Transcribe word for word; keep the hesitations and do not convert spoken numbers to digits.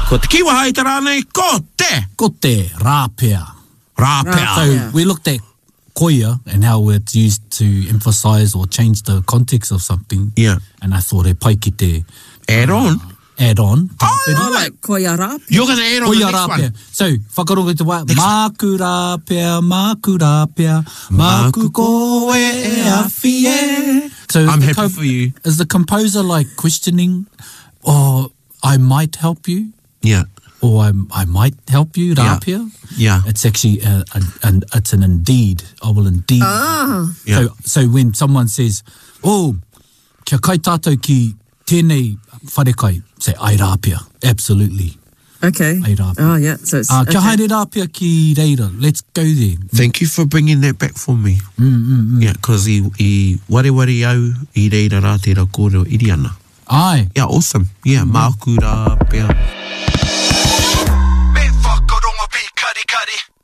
Ko te kiwa haita rānei, ko te. Ko te rāpea. Rāpea. So Yeah. we looked at koia and how it's used to emphasize or change the context of something. Yeah. And I thought e pai ki te Add on. add on. Oh, like koia rāpea. You're going to add on the Koia next rāpea. one. So, whakarongo te wā. Māku rāpea, māku rāpea, māku koe e awhi e. So is I'm the happy for you. Is the composer like questioning, oh, I might help you? Yeah. Or I, I might help you, Yeah. rāpea? Yeah. It's actually, a, a, an, it's an indeed. I will indeed. Ah. Yeah. So, so when someone says, oh, kia kai tātou ki tēnei wharekai, say, ai rāpea. Absolutely. Okay. Ai rāpea. Oh, yeah. So it's, Uh, okay. kia haere rāpea ki reira. Let's go there. Thank you for bringing that back for me. Mm, mm, mm. Yeah, because i, i wareware au i reira rā tērā kōrero iri ana. Ai. Yeah, awesome. Yeah, mm-hmm. Māku rāpea. Me whakarongo pi kari kari.